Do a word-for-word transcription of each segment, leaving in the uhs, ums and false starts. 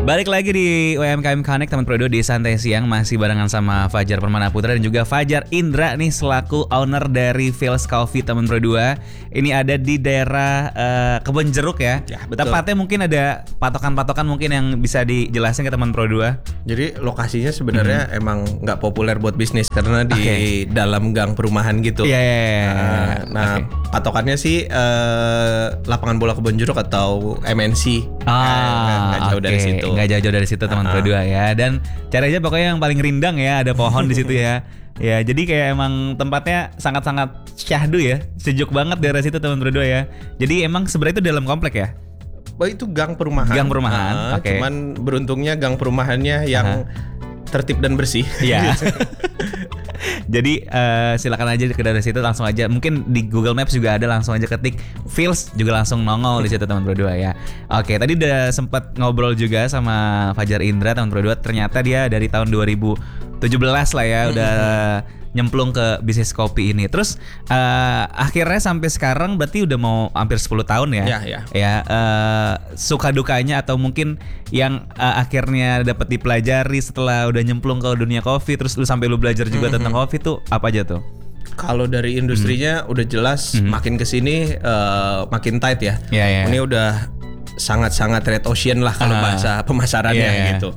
Balik lagi di U M K M Connect teman Prodo di Santai Siang, masih barengan sama Fajar Permana Putra dan juga Fajar Indra nih selaku owner dari Feels Coffee teman Prodo. Ini ada di daerah uh, Kebon Jeruk ya. Ya, betul. Tepatnya mungkin ada patokan-patokan mungkin yang bisa dijelasin ke teman Prodo. Jadi lokasinya sebenarnya hmm. emang nggak populer buat bisnis karena di okay. dalam gang perumahan gitu. Iya. Yeah, yeah, yeah. Nah, nah okay. patokannya sih uh, lapangan bola Kebon Jeruk atau M N C. Ah, nggak jauh okay. dari situ. Nggak jauh-jauh dari situ teman uh-huh. berdua ya. Dan caranya pokoknya yang paling rindang ya, ada pohon di situ ya. Ya, jadi kayak emang tempatnya sangat-sangat syahdu ya, sejuk banget daerah situ teman berdua ya. Jadi emang sebenarnya itu dalam komplek ya. Oh, itu gang perumahan. Gang perumahan. Uh, Oke. Okay. Cuman beruntungnya gang perumahannya yang uh-huh. tertib dan bersih. Iya. Jadi uh, silakan aja ke daerah situ, langsung aja. Mungkin di Google Maps juga ada, langsung aja ketik Feels juga langsung nongol di situ teman berdua ya. Oke, tadi udah sempat ngobrol juga sama Fajar Indra teman berdua. Ternyata dia dari tahun dua ribu tujuh belas lah ya udah nyemplung ke bisnis kopi ini. Terus uh, akhirnya sampai sekarang berarti udah mau hampir sepuluh tahun ya. Ya, ya. Ya, uh, suka dukanya atau mungkin yang uh, akhirnya dapat dipelajari setelah udah nyemplung ke dunia kopi, terus lu sampai lu belajar juga mm-hmm. tentang kopi tuh apa aja tuh? Kalau dari industrinya mm-hmm. udah jelas mm-hmm. makin kesini uh, makin tight ya. Yeah, yeah. Ini udah sangat-sangat red ocean lah kalau uh, bahasa pemasarannya yeah, gitu.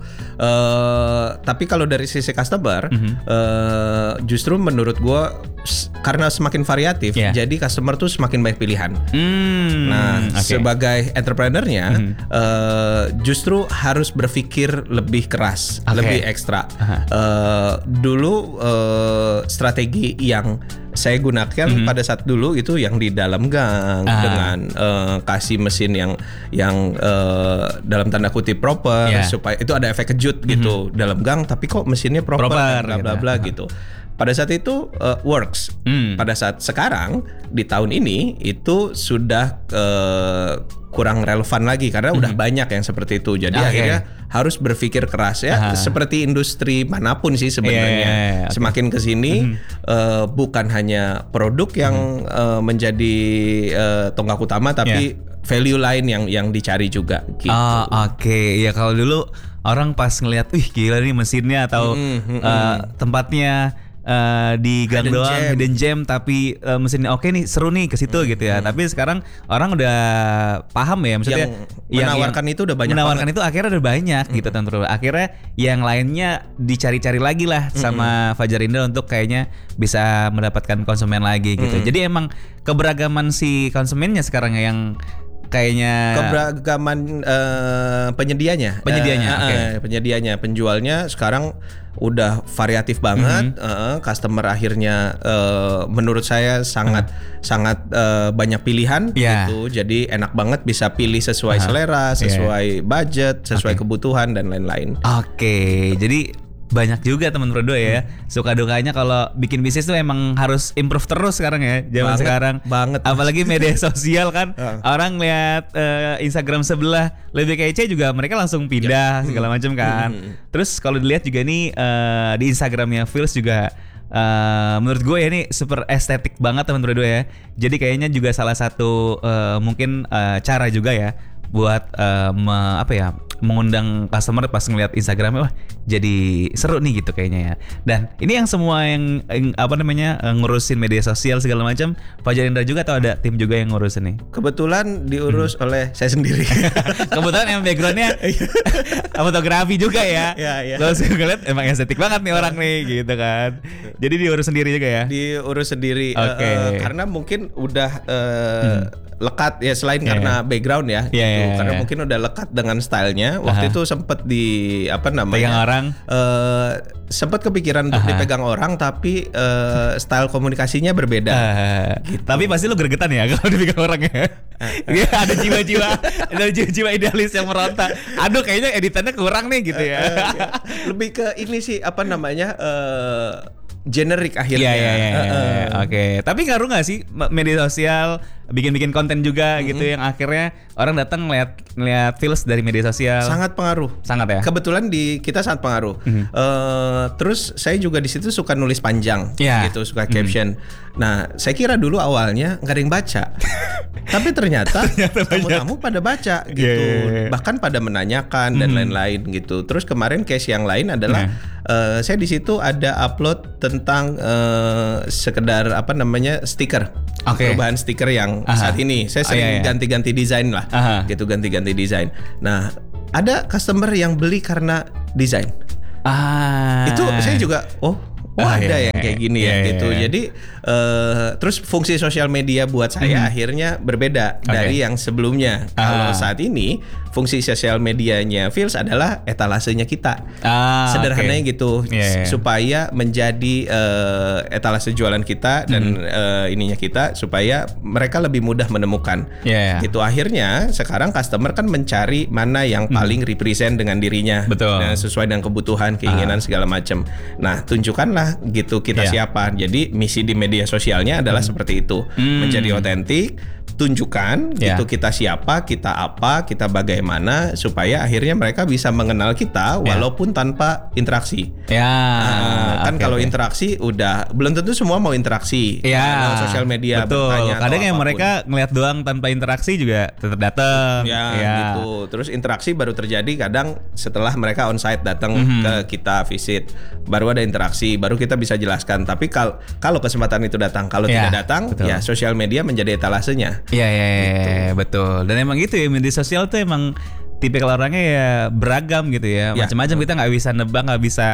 Uh, tapi kalau dari sisi customer, mm-hmm. uh, justru menurut gue karena semakin variatif, yeah. jadi customer tuh semakin banyak pilihan. Mm, nah, okay. sebagai entrepreneurnya, mm-hmm. uh, justru harus berpikir lebih keras, okay. lebih ekstra. Uh-huh. Uh, dulu uh, strategi yang saya gunakan mm-hmm. pada saat dulu itu yang di dalam gang uh. dengan uh, kasih mesin yang yang uh, dalam tanda kutip proper yeah. supaya itu ada efek kejut mm-hmm. gitu dalam gang, tapi kok mesinnya proper, proper bla bla bla gitu. Pada saat itu uh, works. Mm. Pada saat sekarang di tahun ini itu sudah uh, kurang relevan lagi karena mm-hmm. udah banyak yang seperti itu. Jadi okay. akhirnya harus berpikir keras ya. Uh-huh. Seperti industri manapun sih sebenarnya. Yeah, yeah, yeah. Okay. Semakin kesini mm-hmm. uh, bukan hanya produk yang mm-hmm. uh, menjadi uh, tonggak utama, tapi yeah. value lain yang yang dicari juga. Gitu. Oh, oke. Okay. Ya kalau dulu orang pas ngelihat, wih gila nih mesinnya atau mm-hmm. uh, tempatnya Uh, di gang hidden doang gem. hidden gem tapi uh, mesinnya oke okay nih, seru nih ke situ hmm, gitu ya. Hmm. Tapi sekarang orang udah paham ya, maksudnya yang menawarkan yang, itu udah banyak menawarkan banget. Itu akhirnya udah banyak hmm. gitu tentu. Akhirnya yang lainnya dicari-cari lagi lah sama hmm. Fajar Indra untuk kayaknya bisa mendapatkan konsumen lagi gitu. Hmm. Jadi emang keberagaman si konsumennya sekarang yang kayaknya keberagaman uh, penyedianya, penyedianya, uh, okay. uh, penyedianya, penjualnya sekarang udah variatif banget. Mm-hmm. uh, customer akhirnya uh, menurut saya sangat uh. sangat uh, banyak pilihan yeah. gitu. Jadi enak banget bisa pilih sesuai uh-huh. selera, sesuai yeah. budget, sesuai okay. kebutuhan dan lain-lain. Oke, okay. Jadi banyak juga teman berdua ya. Hmm. Suka dukanya kalau bikin bisnis tuh emang harus improve terus sekarang ya. Zaman banget, sekarang. Banget. Apalagi media sosial kan. uh. Orang lihat uh, Instagram sebelah lebih kece juga mereka langsung pindah yep. segala macam kan. Hmm. Terus kalau dilihat juga nih uh, di Instagramnya Feels juga uh, menurut gue ya ini super estetik banget teman berdua ya. Jadi kayaknya juga salah satu uh, mungkin uh, cara juga ya buat uh, me, apa ya mengundang customer pas ngeliat Instagramnya, wah jadi seru nih gitu kayaknya ya. Dan ini yang semua yang, yang apa namanya ngurusin media sosial segala macam Fajar Indra juga atau ada tim juga yang ngurusin nih? Kebetulan diurus hmm. oleh saya sendiri. Kebetulan emang backgroundnya fotografi juga ya. Ya, ya. Terus gue liat emang estetik banget nih orang nih gitu kan. Jadi diurus sendiri juga ya? Diurus sendiri. Okay. Uh, uh, karena mungkin udah uh, hmm. lekat ya selain yeah, karena yeah. background ya. Yeah, gitu. yeah, karena yeah. mungkin udah lekat dengan stylenya. Waktu uh-huh. itu sempet di apa namanya? Pegang orang. Uh, sempet kepikiran untuk uh-huh. dipegang orang, tapi uh, style komunikasinya berbeda. Uh, gitu. Tapi pasti lu gregetan ya kalau dipegang orang ya. Dia uh, uh. ada jiwa-jiwa, ada jiwa-jiwa idealis yang meronta. Aduh, kayaknya editannya kurang nih gitu ya. Uh, uh, Lebih ke ini sih apa namanya? Uh, generik akhirnya. Iya, iya, iya, iya. Uh, uh. Oke, okay. Tapi ngaruh nggak sih media sosial bikin-bikin konten juga mm-hmm. gitu yang akhirnya orang datang ngeliat ngeliat Feels dari media sosial. Sangat pengaruh. Sangat ya. Kebetulan di kita sangat pengaruh. Mm-hmm. Uh, terus saya juga di situ suka nulis panjang, yeah. gitu, suka caption. Mm-hmm. Nah, saya kira dulu awalnya nggak ada yang baca, tapi ternyata tamu-tamu pada baca gitu, yeah, yeah, yeah. bahkan pada menanyakan dan mm-hmm. lain-lain gitu. Terus kemarin case yang lain adalah yeah. uh, saya di situ ada upload tentang uh, sekedar apa namanya stiker. Okay. Perubahan stiker yang Aha. saat ini saya sering oh, iya, iya. ganti-ganti desain lah, Aha. gitu ganti-ganti desain. Nah, ada customer yang beli karena desain. Ah. Itu saya juga, oh, oh ah, ada iya, yang kayak gini iya, ya, iya, gitu. Iya. Jadi uh, terus fungsi sosial media buat saya hmm. akhirnya berbeda okay. dari yang sebelumnya. Ah. Kalau saat ini fungsi sosial medianya Feels adalah etalasenya kita. Ah, sederhananya okay. gitu, yeah, yeah. supaya menjadi uh, etalase jualan kita dan mm. uh, ininya kita, supaya mereka lebih mudah menemukan. Yeah, yeah. Gitu akhirnya sekarang customer kan mencari mana yang paling mm. represent dengan dirinya, betul. Dan sesuai dengan kebutuhan, keinginan ah. segala macam. Nah, tunjukkanlah gitu kita yeah. siapa. Jadi misi di media sosialnya adalah mm. seperti itu, mm. menjadi otentik. Tunjukkan yeah. gitu kita siapa, kita apa, kita bagaimana, supaya akhirnya mereka bisa mengenal kita walaupun yeah. tanpa interaksi. Ya. Yeah. Nah, kan okay, kalau okay. interaksi udah belum tentu semua mau interaksi. Ya. Yeah. Sosial media betul. Bertanya. Kadang yang mereka ngeliat doang tanpa interaksi juga tetap datang. Ya, yeah. gitu. Terus interaksi baru terjadi kadang setelah mereka onsite datang mm-hmm. ke kita visit, baru ada interaksi, baru kita bisa jelaskan. Tapi kalau kalau kesempatan itu datang, kalau yeah. tidak datang, betul. Ya sosial media menjadi etalasenya. Iya iya gitu. Betul. Dan emang gitu ya, media sosial tuh emang tipikal orangnya ya beragam gitu ya, ya. Macam-macam kita nggak bisa nebak, nggak bisa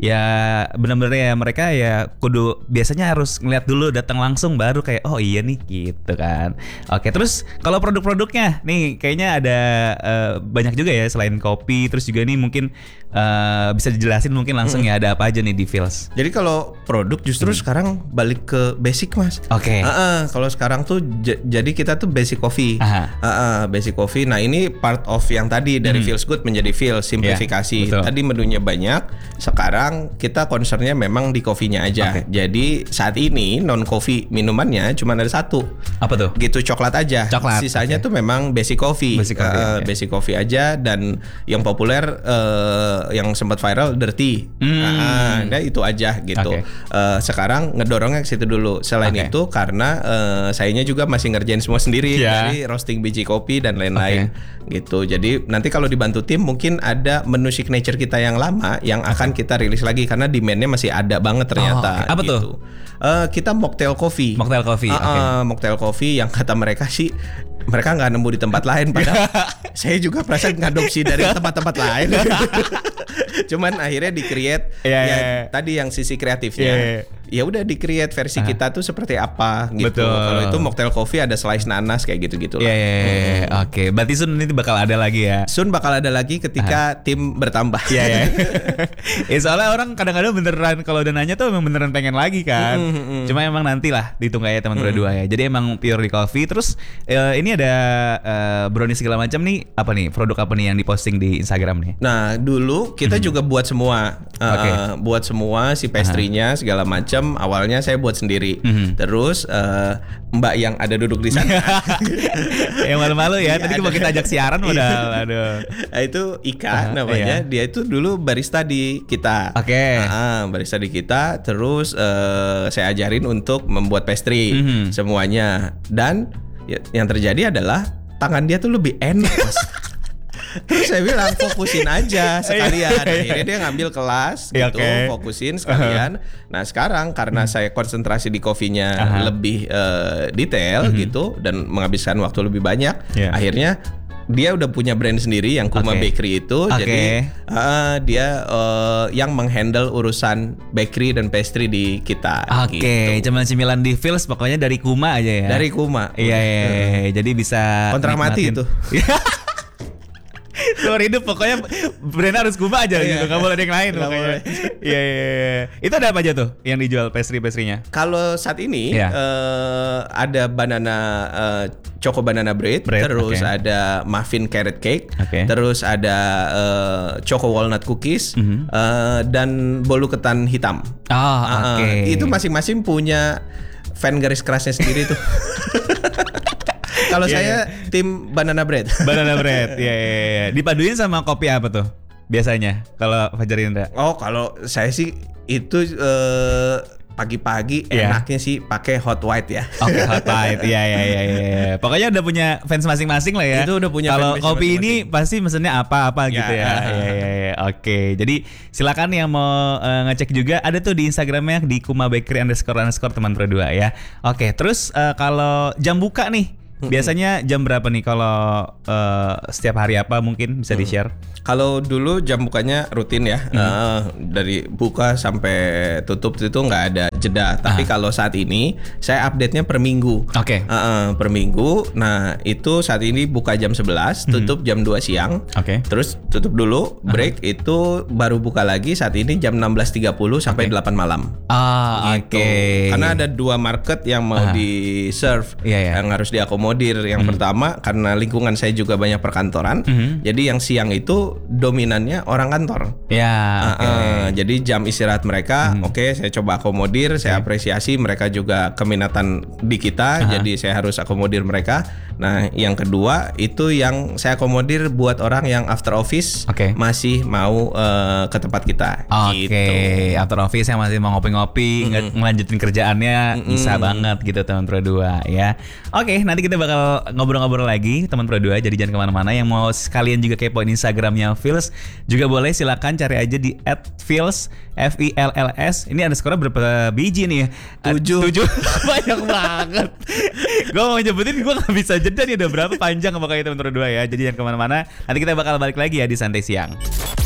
ya benar-benar ya mereka ya kudu biasanya harus ngeliat dulu, datang langsung baru kayak oh iya nih gitu kan. Oke, terus kalau produk-produknya nih kayaknya ada uh, banyak juga ya selain kopi, terus juga nih mungkin uh, bisa dijelasin mungkin langsung hmm. ya ada apa aja nih di Feels. Jadi kalau produk justru hmm. sekarang balik ke basic mas. Oke. Okay. Uh-uh, kalau sekarang tuh j- jadi kita tuh basic coffee. Uh-uh, basic coffee. Nah ini part of yang tadi dari hmm. Feels Good menjadi Feels, simplifikasi. Yeah, tadi menunya banyak, sekarang kita concernnya memang di kopinya aja. Okay. Jadi saat ini non coffee minumannya cuma ada satu. Apa tuh? Gitu, coklat aja. Coklat. Sisanya okay. tuh memang basic coffee. Basic coffee, uh, okay. basic coffee aja, dan yang populer uh, yang sempat viral dirty. Hmm. Nah, nah itu aja gitu. Okay. Uh, sekarang ngedorongnya ke situ dulu. Selain okay. itu karena uh, sayanya juga masih ngerjain semua sendiri yeah. dari roasting biji kopi dan lain-lain. Okay. Gitu. Jadi nanti kalau dibantu tim mungkin ada menu signature kita yang lama yang akan kita rilis lagi karena demand-nya masih ada banget ternyata. Oh, okay. Apa gitu. tuh? Uh, kita mocktail coffee. Mocktail coffee. Uh, okay. uh, mocktail coffee yang kata mereka sih mereka nggak nemu di tempat lain, padahal saya juga perasaan ngadopsi dari tempat-tempat lain. Cuman akhirnya di-create yeah, ya yeah. tadi yang sisi kreatifnya. Yeah, yeah. Ya udah di-create versi uh. kita tuh seperti apa gitu. Kalau itu mocktail coffee ada slice nanas kayak gitu-gitu lah. Iya yeah, yeah, yeah. hmm. Oke, okay. Berarti Sun ini bakal ada lagi ya. Sun bakal ada lagi ketika uh. tim bertambah. Iya yeah, yeah. Ya soalnya orang kadang-kadang beneran kalau udah nanya tuh memang beneran pengen lagi kan. Mm, mm, mm. Cuma emang nantilah ditunggu ya teman-teman mm. berdua ya. Jadi emang pure di coffee. Terus uh, ini ada uh, brownie segala macam nih. Apa nih produk apa nih yang diposting di Instagram nih? Nah dulu kita mm. juga buat semua, uh, okay. buat semua si pastry-nya uh-huh. segala macam. Awalnya saya buat sendiri. Mm-hmm. Terus uh, Mbak yang ada duduk di sana. Yang malu-malu ya. Tadi mau kita ajak siaran modal. Aduh. Nah, itu Ika uh, namanya. Iya. Dia itu dulu barista di kita. Oke. Okay. Nah, barista di kita. Terus uh, saya ajarin untuk membuat pastry mm-hmm. semuanya. Dan ya, yang terjadi adalah tangan dia tuh lebih enak, Mas. Terus saya bilang fokusin aja sekalian. Akhirnya dia ngambil kelas gitu, okay. fokusin sekalian. Nah sekarang karena uh-huh. saya konsentrasi di kopinya uh-huh. lebih uh, detail uh-huh. gitu dan menghabiskan waktu lebih banyak, yeah. akhirnya dia udah punya brand sendiri yang Kuma okay. Bakery itu. Okay. Jadi uh, dia uh, yang menghandle urusan bakery dan pastry di kita. Oke, okay. gitu. Cuman cemilan di Feels pokoknya dari Kuma aja ya. Dari Kuma. Iya, iya, iya. Jadi bisa kontrak mati itu. Seumur hidup pokoknya brand harus Kuma aja gitu, nggak boleh ada yang lain pokoknya. Iya iya iya. Itu ada apa aja tuh yang dijual pastry-pastrynya? Kalau saat ini yeah. uh, ada banana uh, choco banana bread, bread terus okay. ada muffin carrot cake, okay. terus ada uh, choco walnut cookies mm-hmm. uh, dan bolu ketan hitam. Oh, oke. Okay. Uh, itu masing-masing punya fan garis kerasnya sendiri tuh. Kalau yeah, saya yeah. tim banana bread. Banana bread, ya, yeah, yeah, yeah. Dipaduin sama kopi apa tuh biasanya kalau Fajar Indra? Oh, kalau saya sih itu uh, pagi-pagi yeah. enaknya sih pakai hot white ya. Oke, okay, hot white. Iya iya iya iya. Pokoknya udah punya fans masing-masing lah ya. Itu udah punya. Kalau kopi ini pasti mesennya apa-apa gitu ya. Iya iya iya. Oke. Jadi silakan yang mau uh, ngecek juga ada tuh di Instagramnya di Kuma Bakery underscore underscore teman pro dua ya. Oke, terus uh, kalau jam buka nih biasanya jam berapa nih kalau uh, setiap hari apa mungkin bisa di-share? Kalau dulu jam bukanya rutin ya, hmm. uh, dari buka sampai tutup itu nggak ada jeda. Tapi ah. kalau saat ini saya update-nya per minggu. Oke. Okay. Uh, uh, per minggu. Nah itu saat ini buka jam sebelas, tutup hmm. jam dua siang. Oke. Okay. Terus tutup dulu, break uh-huh. itu baru buka lagi saat ini jam enam belas tiga puluh sampai okay. delapan malam. Ah, gitu. Oke. Okay. Karena ada dua market yang mau uh-huh. di-serve, yeah, yeah. yang harus diakomodir. Yang hmm. pertama karena lingkungan saya juga banyak perkantoran, hmm. jadi yang siang itu dominannya orang kantor. Ya. Okay. Uh, uh, jadi jam istirahat mereka, hmm. oke, okay, saya coba akomodir, okay. saya apresiasi mereka juga keminatan di kita, uh-huh. jadi saya harus akomodir mereka. Nah, yang kedua itu yang saya akomodir buat orang yang after office okay. masih mau uh, ke tempat kita. Oke, okay. gitu. After office yang masih mau ngopi-ngopi, mm-hmm. ngelanjutin kerjaannya, mm-hmm. bisa banget gitu teman Pro dua ya. Oke, okay, nanti kita bakal ngobrol-ngobrol lagi teman Pro dua, jadi jangan kemana-mana. Yang mau sekalian juga kepoin Instagramnya Feels juga boleh, silakan cari aja di at feels F I L L S. Ini ada skor berapa biji nih? Tujuh. Tujuh. Banyak banget. Gue mau nyebutin gue gak bisa jeda nih, udah berapa panjang pokoknya teman Pro dua ya. Jadi jangan kemana-mana. Nanti kita bakal balik lagi ya di Santai Siang.